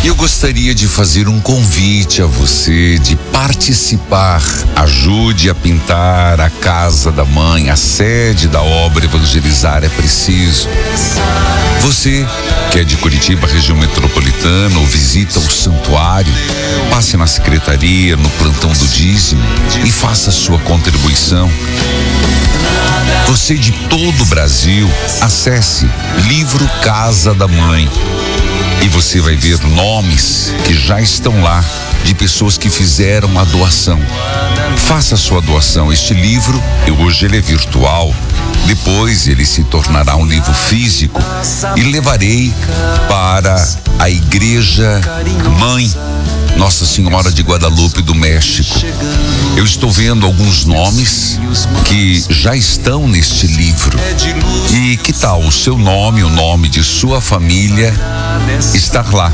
Eu gostaria de fazer um convite a você de participar. Ajude a pintar a casa da mãe, a sede da obra Evangelizar é Preciso. Você que é de Curitiba, região metropolitana, ou visita o santuário, passe na secretaria, no plantão do dízimo e faça a sua contribuição. Você de todo o Brasil, acesse Livro Casa da Mãe. E você vai ver nomes que já estão lá, de pessoas que fizeram a doação. Faça a sua doação. Este livro, hoje ele é virtual, depois ele se tornará um livro físico e levarei para a Igreja Mãe Nossa Senhora de Guadalupe do México. Eu estou vendo alguns nomes que já estão neste livro. E que tal o seu nome, o nome de sua família estar lá?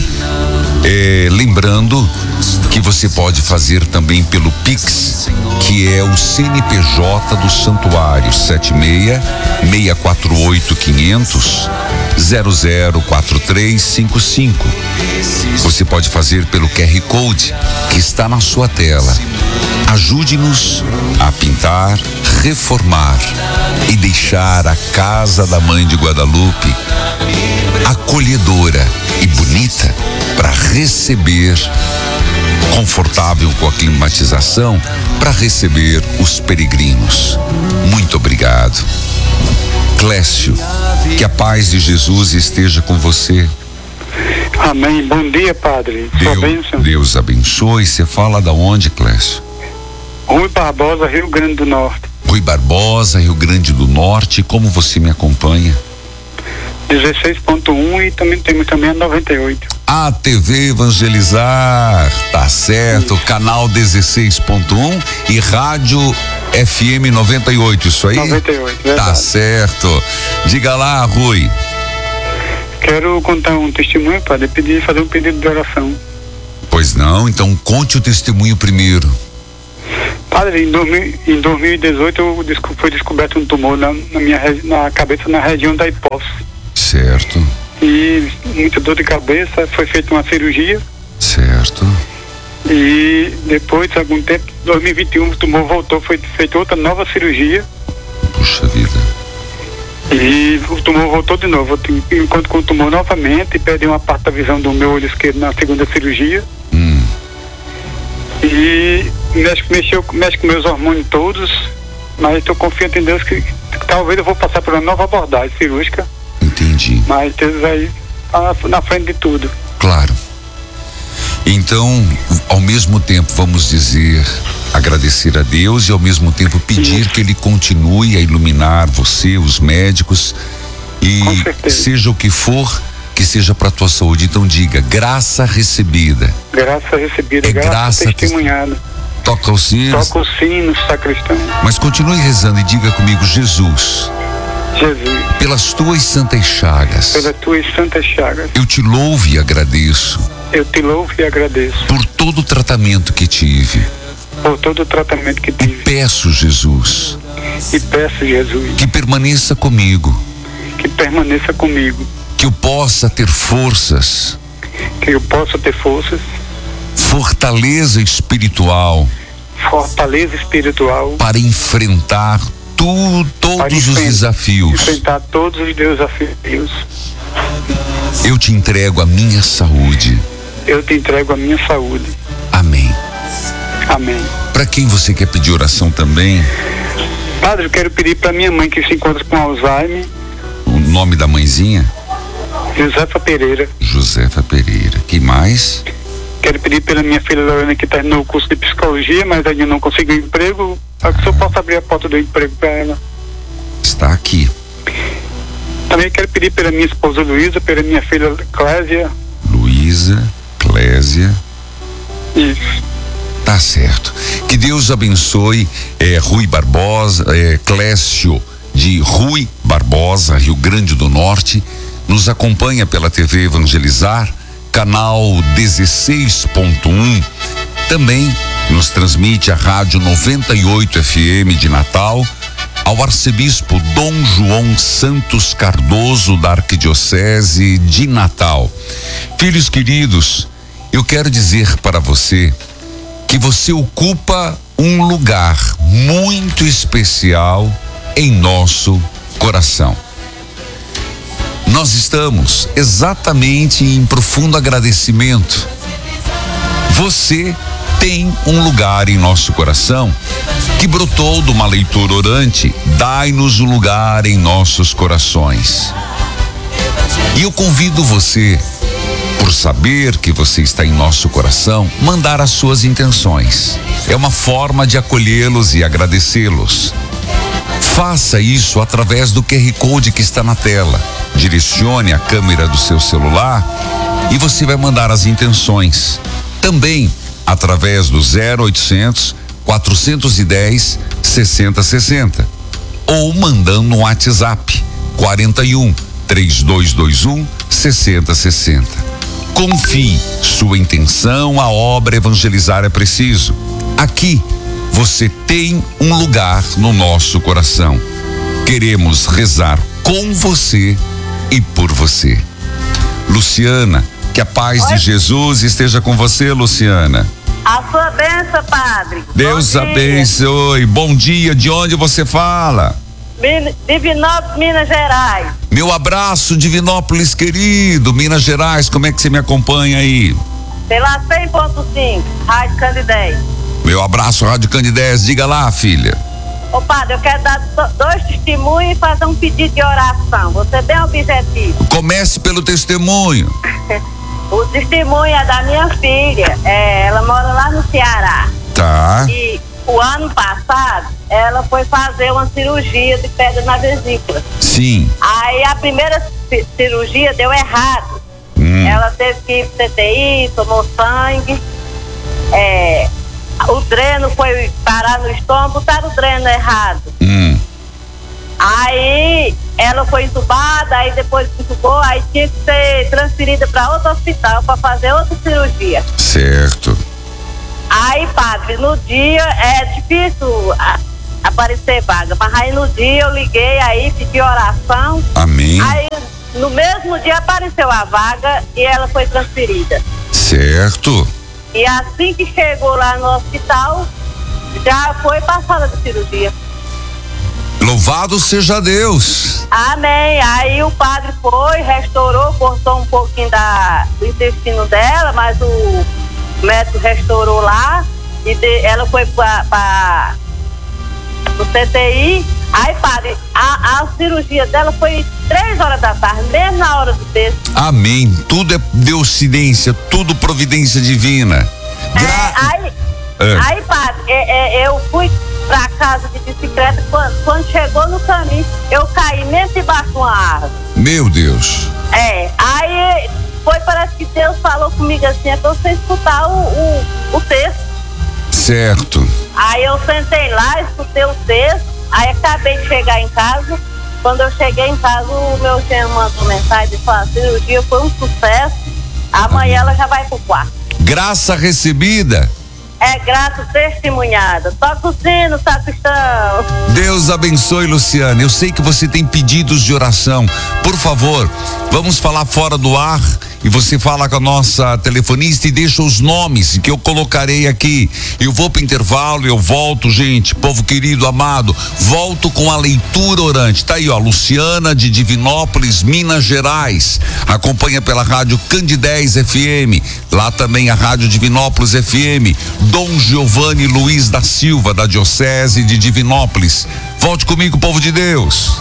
Lembrando que você pode fazer também pelo Pix, que é o CNPJ do Santuário, 76-648-500-004355. Você pode fazer pelo QR Code que está na sua tela. Ajude-nos a pintar, reformar e deixar a Casa da Mãe de Guadalupe acolhedora e bonita para receber, confortável com a climatização, para receber os peregrinos. Muito obrigado. Clécio, que a paz de Jesus esteja com você. Amém. Bom dia, padre. Deus abençoe. Você fala da onde, Clécio? Rui Barbosa, Rio Grande do Norte. Rui Barbosa, Rio Grande do Norte. Como você me acompanha? 16.1 e também temos também a 98. A TV Evangelizar, tá certo, isso. Canal 16.1 e Rádio FM 98, isso aí? 98, verdade. Tá certo. Diga lá, Rui. Quero contar um testemunho, padre, fazer um pedido de oração. Pois não, então conte o testemunho primeiro. Padre, em 2018 foi descoberto um tumor na cabeça, na região da hipófise. Certo. E muita dor de cabeça, foi feita uma cirurgia. Certo. E depois, algum tempo, 2021, o tumor voltou, foi feita outra nova cirurgia. Puxa vida. E o tumor voltou de novo. Eu encontro com o tumor novamente e perdi uma parte da visão do meu olho esquerdo na segunda cirurgia. E mexe com meus hormônios todos, mas estou confiante em Deus que talvez eu vou passar por uma nova abordagem cirúrgica. Entendi. Mas Deus aí na frente de tudo. Claro. Então, ao mesmo tempo, vamos dizer, agradecer a Deus e ao mesmo tempo pedir que Ele continue a iluminar você, os médicos, e seja o que for, que seja para a tua saúde. Então diga, graça recebida. Graça recebida, graça testemunhada. Toca os sinos. Toca os sinos, sacristão. Mas continue rezando e diga comigo, Jesus, pelas tuas santas chagas, eu te louvo e agradeço. Por todo o tratamento que tive. E peço, Jesus, que permaneça comigo. Que eu possa ter forças. Fortaleza espiritual. Para enfrentar todos os desafios. Eu te entrego a minha saúde. Amém. Para quem você quer pedir oração também? Padre, eu quero pedir para minha mãe que se encontra com Alzheimer. O nome da mãezinha? Josefa Pereira. Quem mais? Quero pedir pela minha filha Lorena, que terminou o curso de psicologia, mas ainda não conseguiu emprego. Para que eu possa abrir a porta do emprego para ela. Está aqui. Também quero pedir pela minha esposa Luísa, pela minha filha Clésia. Isso. Tá certo. Que Deus abençoe Rui Barbosa, Clécio de Rui Barbosa, Rio Grande do Norte. Nos acompanha pela TV Evangelizar, canal 16.1. Também nos transmite a Rádio 98 FM de Natal. Ao arcebispo Dom João Santos Cardoso, da Arquidiocese de Natal. Filhos queridos, eu quero dizer para você que você ocupa um lugar muito especial em nosso coração. Nós estamos exatamente em profundo agradecimento. Você tem um lugar em nosso coração que brotou de uma leitura orante. Dai-nos um lugar em nossos corações. E eu convido você, por saber que você está em nosso coração, mandar as suas intenções. É uma forma de acolhê-los e agradecê-los. Faça isso através do QR Code que está na tela. Direcione a câmera do seu celular e você vai mandar as intenções. Também através do 0800 410 6060 ou mandando no WhatsApp 41 3221 6060. Confie sua intenção, a obra evangelizar é preciso. Aqui você tem um lugar no nosso coração. Queremos rezar com você e por você. Luciana, que a paz de Jesus esteja com você, Luciana. A sua bênção, padre. Deus abençoe. Bom dia. De onde você fala? Divinópolis, Minas Gerais. Meu abraço, Divinópolis querido. Minas Gerais, como é que você me acompanha aí? Pela 100.5, Rádio Candidez. Meu abraço, Rádio Candidez. Diga lá, filha. Ô padre, eu quero dar 2 testemunhos e fazer um pedido de oração. Você é bem objetivo. Comece pelo testemunho. O testemunho é da minha filha. Ela mora lá no Ceará. Tá. E o ano passado, ela foi fazer uma cirurgia de pedra na vesícula. Sim. Aí a primeira cirurgia deu errado. Ela teve que ir pro CTI, tomou sangue. O dreno foi parar no estômago, botaram o dreno errado. Aí ela foi entubada, aí depois que entubou, aí tinha que ser transferida para outro hospital para fazer outra cirurgia. Certo. Aí, padre, no dia é difícil aparecer vaga, mas aí no dia eu liguei aí, pedi oração. Amém. Aí no mesmo dia apareceu a vaga e ela foi transferida. Certo. E assim que chegou lá no hospital, já foi passada de cirurgia. Louvado seja Deus. Amém. Aí o padre foi, restaurou, cortou um pouquinho do intestino dela, mas o médico restaurou lá e ela foi para o CTI. Aí, padre, a cirurgia dela foi 3 horas da tarde, mesmo na hora do texto. Amém. Tudo é deuscidência, tudo providência divina. Aí, padre, eu fui pra casa de bicicleta, quando chegou no caminho, eu caí mesmo debaixo de uma árvore. Meu Deus. Aí parece que Deus falou comigo assim, é pra você escutar o texto. Certo. Aí eu sentei lá, escutei o texto, aí acabei de chegar em casa. Quando eu cheguei em casa, o meu genro mandou mensagem e falou: a cirurgia foi um sucesso, amanhã ela já vai pro quarto. Graça recebida. É graça testemunhada. Toca o sino, sacristão. Deus abençoe, Luciana. Eu sei que você tem pedidos de oração. Por favor, vamos falar fora do ar e você fala com a nossa telefonista e deixa os nomes que eu colocarei aqui. Eu vou pro intervalo, eu volto, gente, povo querido, amado, volto com a leitura orante. Tá aí, ó, Luciana de Divinópolis, Minas Gerais. Acompanha pela rádio Candidez FM, lá também a rádio Divinópolis FM. Dom Giovanni Luiz da Silva, da Diocese de Divinópolis. Volte comigo, povo de Deus.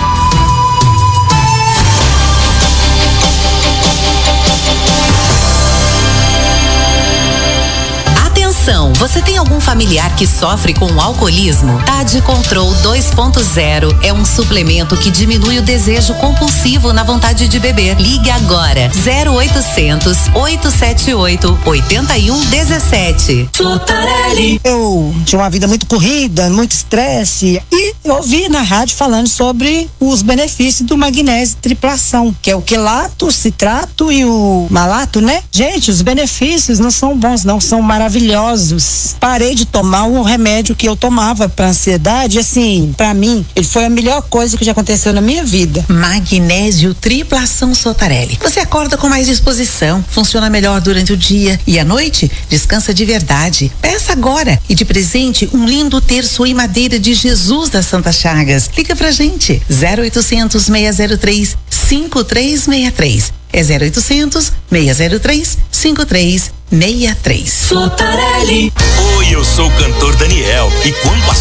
Você tem algum familiar que sofre com alcoolismo? TAD Control 2.0 é um suplemento que diminui o desejo compulsivo na vontade de beber. Ligue agora 0800 878 8117. Tutarelli. Eu tinha uma vida muito corrida, muito estresse, e eu ouvi na rádio falando sobre os benefícios do magnésio triplação, que é o quelato, o citrato e o malato, né? Gente, os benefícios não são bons, não, são maravilhosos. maravilhosos. Parei de tomar um remédio que eu tomava para ansiedade, assim, para mim, ele foi a melhor coisa que já aconteceu na minha vida. Magnésio Tripla Ação Sotarelli. Você acorda com mais disposição, funciona melhor durante o dia e à noite descansa de verdade. Peça agora e de presente um lindo terço em madeira de Jesus das Santas Chagas. Liga pra gente, 0800 603 5363. É 0800 603 5363. Sotarelli. Oi, eu sou o cantor Daniel e quando a